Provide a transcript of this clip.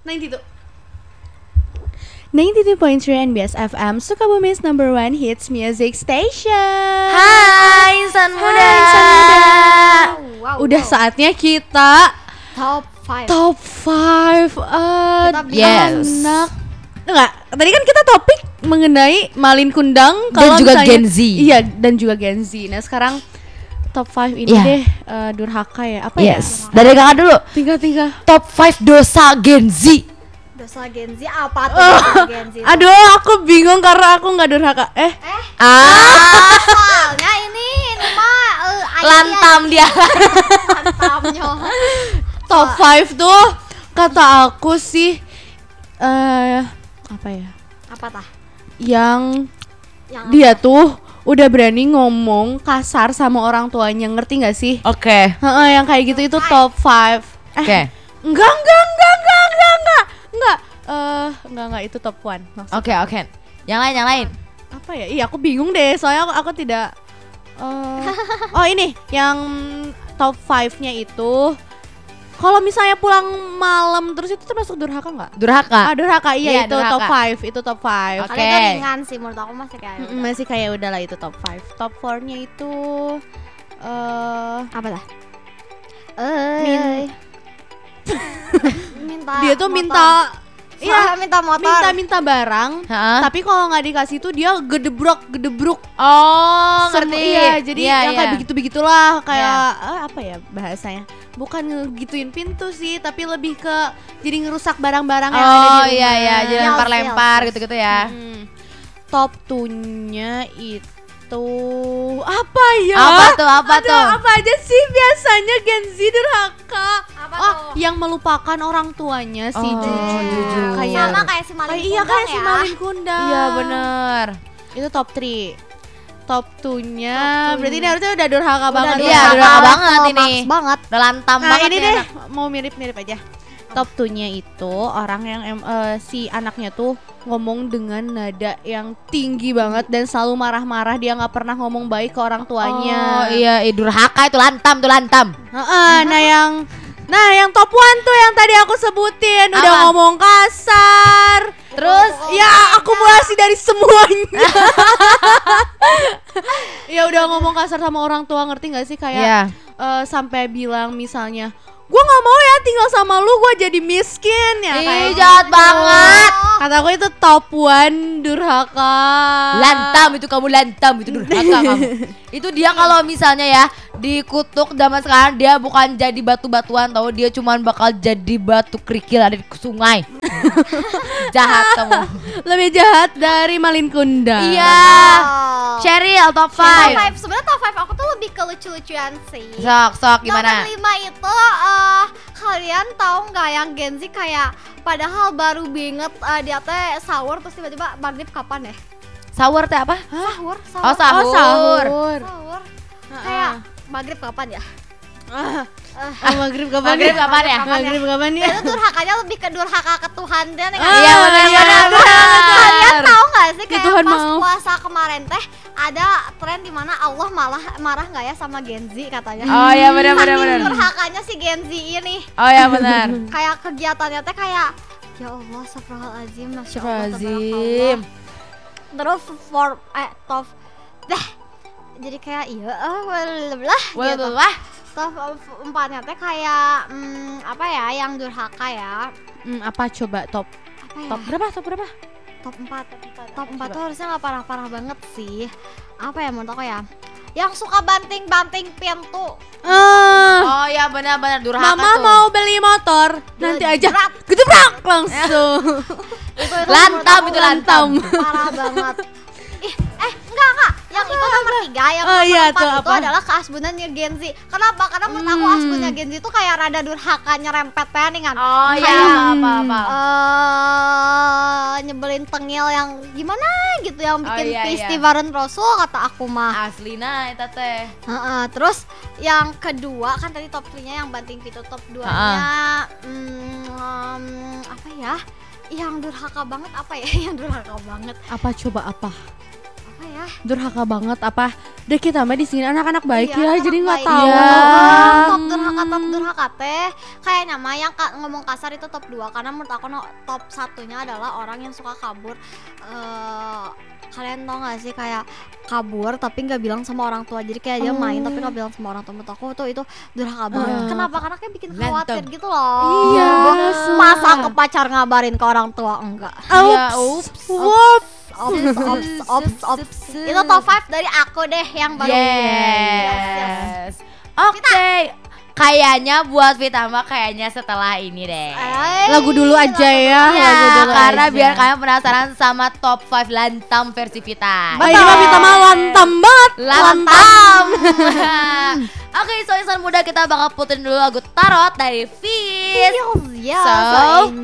92 92.3 NBS FM, Sukabumi's #1 hits music station. Hai insan muda. Hai, insan muda. Udah Wow. saatnya kita Top 5. top 5 Kita Yes. anak. Enggak, tadi kan kita topik mengenai Malin Kundang Dan juga misalnya- Gen Z. Iya, dan juga Gen Z. Nah, sekarang top 5 ini Iya. deh durhaka ya. Apa Yes. ya? Dari kakak dulu. Tiga. Top 5 dosa Gen Z. Dosa Gen Z apa tuh dosa Gen Z? Aduh, aku bingung karena aku nggak durhaka. Soalnya ini mah Lantam dia. lantamnya. Top 5 tuh kata aku sih apa ya? Apa tah? Yang Yang dia tuh udah berani ngomong kasar sama orang tuanya, ngerti nggak sih? Oke. Heeh, yang kayak gitu itu top 5. Oke. Enggak. Enggak, itu top 1 maksudnya. Oke. Yang lain. Apa ya? Iya, aku bingung deh. Soalnya aku tidak oh, ini yang top 5-nya itu kalau misalnya pulang malam terus itu termasuk durhaka nggak? Durhaka. Durhaka Iya, itu durhaka. top 5, itu top 5. Oke. Kalau itu ringan sih menurut aku masih kayak udah. Masih kayak udahlah itu top 5. Top 4-nya itu Apa dah? Min- minta dia tuh motor. iya, minta motor. minta barang. Hah? Tapi kalau nggak dikasih tuh dia gedebruk. Oh, ngerti. Iya, jadi yang kayak begitu-begitulah kayak Iya. apa ya bahasanya? Bukan ngegituin pintu sih, tapi lebih ke jadi ngerusak barang-barang yang ada di Oh rumah. iya, jadi Yes, lempar-lempar yes. gitu-gitu ya. Top 2-nya itu apa ya? Apa tuh? Apa aja sih biasanya Gen Z durhaka? Apa Oh, tuh? yang melupakan orang tuanya sih, Oh, jujur. jujur. Sama kayak si Malin Iya, Kundang kayak si ya. Malin Kundang. Iya bener. Itu top 3. Top 2-nya berarti ini harusnya udah durhaka banget Iya, ya. durhaka banget level ini. max banget. Udah lantam Nah, banget ini nih deh anak. mau mirip-mirip aja. Top 2-nya itu orang yang si anaknya tuh ngomong dengan nada yang tinggi banget dan selalu marah-marah, dia nggak pernah ngomong baik ke orang tuanya. Oh iya, durhaka itu lantam. Heeh, nah yang top 1 tuh yang tadi aku sebutin udah Apa? ngomong kasar. Terus Ya akumulasi dari semuanya. Ya udah ngomong kasar sama orang tua, ngerti nggak sih kayak Iya. sampai bilang misalnya, gue nggak mau ya tinggal sama lu, gue jadi miskin ya. Ih, kayak jahat gitu. banget. Kata aku itu top 1 durhaka. Lantam itu kamu lantam itu durhaka kamu. Itu dia kalau misalnya ya dikutuk zaman sekarang dia bukan jadi batu-batuan tau, dia cuman bakal jadi batu kerikil ada di sungai. Jahat kamu. Lebih jahat dari Malin Kundang. Iya. Cheryl top 5. Top 5 sebenarnya top 5 aku tuh lebih ke lucu-lucuan sih. Sok gimana? Nomor 5 itu kalian tahu nggak yang Gen Z kayak padahal baru banget dia teh sahur terus tiba-tiba maghrib kapan ya? Sahur teh apa? Sahur. Oh, sahur. Sahur. Kayak maghrib kapan ya? Maghrib kapan? Maghrib kapan ya? Maghrib kapan ya? Itu durhakanya lebih ke durhaka ke Tuhan dan Iya, benar. Kalian tahu nggak sih Ya kayak Tuhan, pas maaf. puasa kemarin teh ada tren di mana Allah malah marah nggak ya sama Gen Z katanya. Oh iya benar. Saking durhakanya si Gen Z ini. Oh ya benar. Kayak kegiatannya teh kayak ya Allah astagfirullahaladzim, masya Allah Astagfirullahaladzim. tabarakallah. Terus top jadi kayak iya belah gitu. Wah. Top 4-nya teh kayak apa ya yang durhaka ya. Apa coba top? Apa ya? Top berapa? Top 4 tuh harusnya nggak parah-parah banget sih. Apa ya menurut aku ya, yang suka banting-banting pintu. Oh ya benar durhaka Mama tuh. mau beli motor, nanti aja Gedebrak. gedebrak langsung. Itu Lantam menurut itu aku lantam. parah banget. Enggak yang itu nomor 3, yang Oh, nomor iya, 4 tuh, itu apa? adalah keasbunannya Gen Z. Kenapa? Karena menurut aku asbunnya Gen Z itu kayak rada durhaka nyerempet peningan. Oh Kayak, iya apa. nyebelin tengil yang gimana gitu yang bikin iya, festivalan Rasul kata aku mah. Aslina eta teh. Terus yang kedua kan tadi top 3-nya yang banting pintu, top 2-nya apa ya? Yang durhaka banget apa ya? Yang durhaka banget Apa coba apa? apa ya? Durhaka banget apa? Deh kita mah di sini anak-anak baik Iya, ya, anak jadi nggak baik. tahu. Iya. Top durhaka teh kayaknya mah yang ngomong kasar itu top 2 karena menurut aku top satunya adalah orang yang suka kabur. Kalian tau gak sih kayak kabur tapi nggak bilang sama orang tua, jadi kayak dia main tapi nggak bilang sama orang tua. Menurut aku tuh itu durhaka banget. Kenapa? Karena kayak bikin khawatir Berantem. gitu loh. Iya, Masa ke pacar ngabarin ke orang tua enggak? Iya, Ups. Ops. Itu top 5 dari aku deh yang baru. Yes. Oke. Kayaknya buat Vitama kayaknya setelah ini deh. Lagu dulu aja ya, Iya, lagu dulu karena aja. biar kalian penasaran sama top 5 lantam versi Vita. Ini mah kita mah lantam banget. Lantam. Oke, so insan muda kita bakal puterin dulu lagu Tarot dari Fizz. Ya, So,